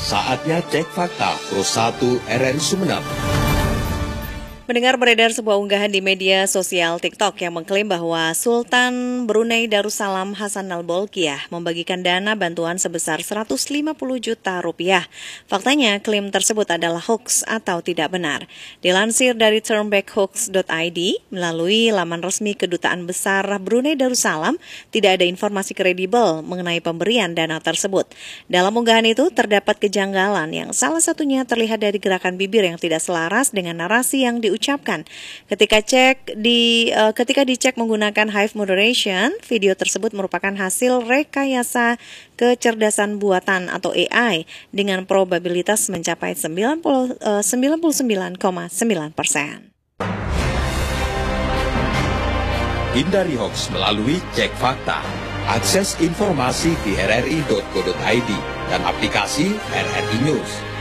Saatnya cek fakta Pro 1 RRI Sumeneb. Mendengar beredar sebuah unggahan di media sosial TikTok yang mengklaim bahwa Sultan Brunei Darussalam Hassan Al-Bolkiah membagikan dana bantuan sebesar 150 juta rupiah. Faktanya, klaim tersebut adalah hoax atau tidak benar. Dilansir dari turnbackhoax.id, melalui laman resmi Kedutaan Besar Brunei Darussalam, tidak ada informasi kredibel mengenai pemberian dana tersebut. Dalam unggahan itu, terdapat kejanggalan yang salah satunya terlihat dari gerakan bibir yang tidak selaras dengan narasi yang diucapkan. Ketika dicek menggunakan Hive Moderation, video tersebut merupakan hasil rekayasa kecerdasan buatan atau AI dengan probabilitas mencapai 99,9%. Hindari hoax melalui cek fakta. Akses informasi di rri.co.id dan aplikasi RRI News.